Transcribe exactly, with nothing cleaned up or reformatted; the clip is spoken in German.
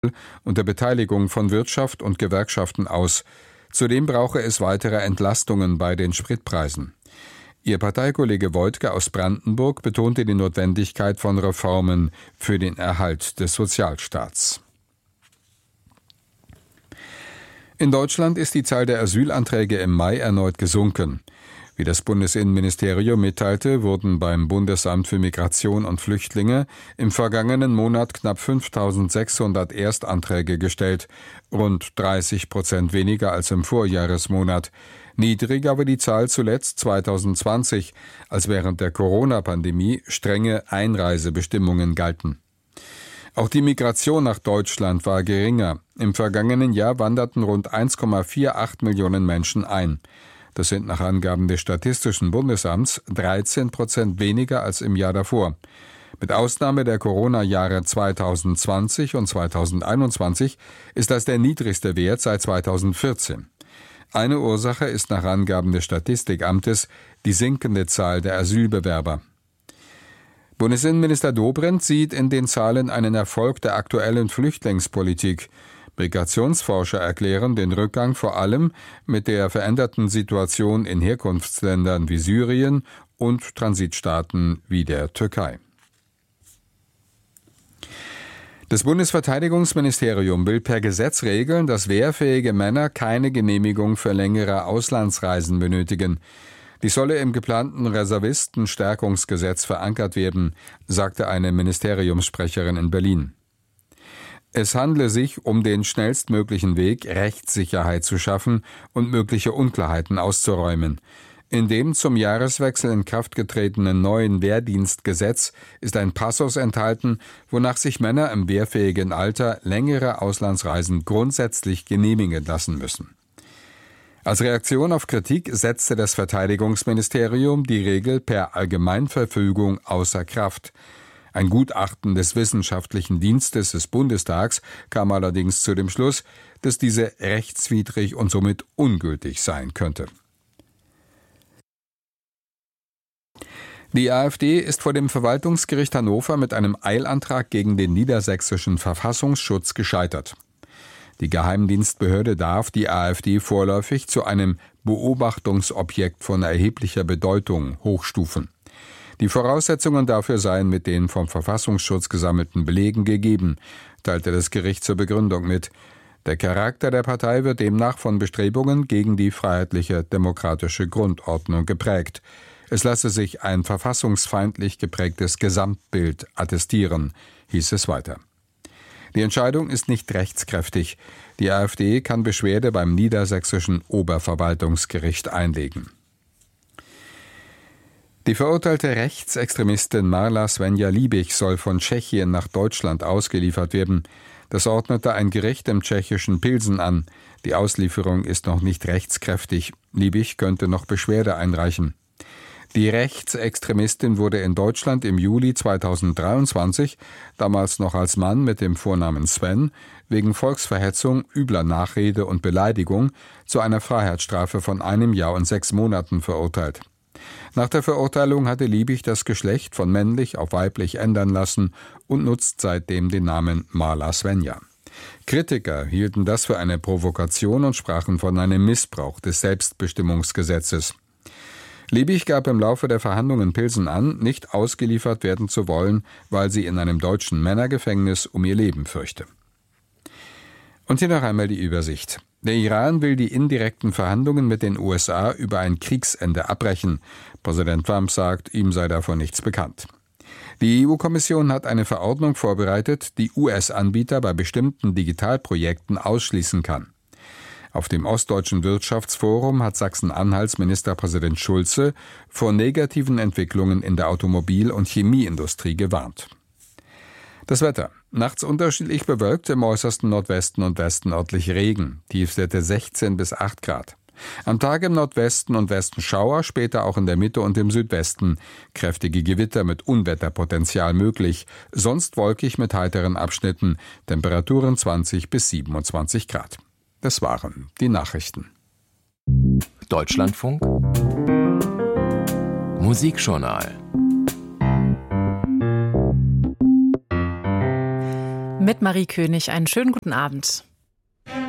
unter Beteiligung von Wirtschaft und Gewerkschaften aus. Zudem brauche es weitere Entlastungen bei den Spritpreisen. Ihr Parteikollege Woidke aus Brandenburg betonte die Notwendigkeit von Reformen für den Erhalt des Sozialstaats. In Deutschland ist die Zahl der Asylanträge im Mai erneut gesunken. Wie das Bundesinnenministerium mitteilte, wurden beim Bundesamt für Migration und Flüchtlinge im vergangenen Monat knapp fünftausendsechshundert Erstanträge gestellt, rund dreißig Prozent weniger als im Vorjahresmonat. Niedriger war die Zahl zuletzt zweitausendzwanzig, als während der Corona-Pandemie strenge Einreisebestimmungen galten. Auch die Migration nach Deutschland war geringer. Im vergangenen Jahr wanderten rund eins Komma achtundvierzig Millionen Menschen ein. Das sind nach Angaben des Statistischen Bundesamts dreizehn Prozent weniger als im Jahr davor. Mit Ausnahme der Corona-Jahre zweitausendzwanzig und zweitausendeinundzwanzig ist das der niedrigste Wert seit zweitausendvierzehn. Eine Ursache ist nach Angaben des Statistikamtes die sinkende Zahl der Asylbewerber. Bundesinnenminister Dobrindt sieht in den Zahlen einen Erfolg der aktuellen Flüchtlingspolitik. Migrationsforscher erklären den Rückgang vor allem mit der veränderten Situation in Herkunftsländern wie Syrien und Transitstaaten wie der Türkei. Das Bundesverteidigungsministerium will per Gesetz regeln, dass wehrfähige Männer keine Genehmigung für längere Auslandsreisen benötigen. Die solle im geplanten Reservistenstärkungsgesetz verankert werden, sagte eine Ministeriumssprecherin in Berlin. Es handle sich um den schnellstmöglichen Weg, Rechtssicherheit zu schaffen und mögliche Unklarheiten auszuräumen. In dem zum Jahreswechsel in Kraft getretenen neuen Wehrdienstgesetz ist ein Passus enthalten, wonach sich Männer im wehrfähigen Alter längere Auslandsreisen grundsätzlich genehmigen lassen müssen. Als Reaktion auf Kritik setzte das Verteidigungsministerium die Regel per Allgemeinverfügung außer Kraft. Ein Gutachten des Wissenschaftlichen Dienstes des Bundestags kam allerdings zu dem Schluss, dass diese rechtswidrig und somit ungültig sein könnte. Die AfD ist vor dem Verwaltungsgericht Hannover mit einem Eilantrag gegen den niedersächsischen Verfassungsschutz gescheitert. Die Geheimdienstbehörde darf die AfD vorläufig zu einem Beobachtungsobjekt von erheblicher Bedeutung hochstufen. Die Voraussetzungen dafür seien mit den vom Verfassungsschutz gesammelten Belegen gegeben, teilte das Gericht zur Begründung mit. Der Charakter der Partei wird demnach von Bestrebungen gegen die freiheitliche demokratische Grundordnung geprägt. Es lasse sich ein verfassungsfeindlich geprägtes Gesamtbild attestieren, hieß es weiter. Die Entscheidung ist nicht rechtskräftig. Die AfD kann Beschwerde beim niedersächsischen Oberverwaltungsgericht einlegen. Die verurteilte Rechtsextremistin Marla Svenja Liebig soll von Tschechien nach Deutschland ausgeliefert werden. Das ordnete ein Gericht im tschechischen Pilsen an. Die Auslieferung ist noch nicht rechtskräftig. Liebig könnte noch Beschwerde einreichen. Die Rechtsextremistin wurde in Deutschland im Juli zweitausenddreiundzwanzig, damals noch als Mann mit dem Vornamen Sven, wegen Volksverhetzung, übler Nachrede und Beleidigung zu einer Freiheitsstrafe von einem Jahr und sechs Monaten verurteilt. Nach der Verurteilung hatte Liebig das Geschlecht von männlich auf weiblich ändern lassen und nutzt seitdem den Namen Marla Svenja. Kritiker hielten das für eine Provokation und sprachen von einem Missbrauch des Selbstbestimmungsgesetzes. Liebig gab im Laufe der Verhandlungen in Pilsen an, nicht ausgeliefert werden zu wollen, weil sie in einem deutschen Männergefängnis um ihr Leben fürchte. Und hier noch einmal die Übersicht. Der Iran will die indirekten Verhandlungen mit den U S A über ein Kriegsende abbrechen. Präsident Trump sagt, ihm sei davon nichts bekannt. Die E U-Kommission hat eine Verordnung vorbereitet, die U S-Anbieter bei bestimmten Digitalprojekten ausschließen kann. Auf dem Ostdeutschen Wirtschaftsforum hat Sachsen-Anhalts Ministerpräsident Schulze vor negativen Entwicklungen in der Automobil- und Chemieindustrie gewarnt. Das Wetter. Nachts unterschiedlich bewölkt, im äußersten Nordwesten und Westen örtlich Regen. Tiefstwerte sechzehn bis acht Grad. Am Tag im Nordwesten und Westen Schauer, später auch in der Mitte und im Südwesten. Kräftige Gewitter mit Unwetterpotenzial möglich. Sonst wolkig mit heiteren Abschnitten. Temperaturen zwanzig bis siebenundzwanzig Grad. Das waren die Nachrichten. Deutschlandfunk Musikjournal. Mit Marie König einen schönen guten Abend.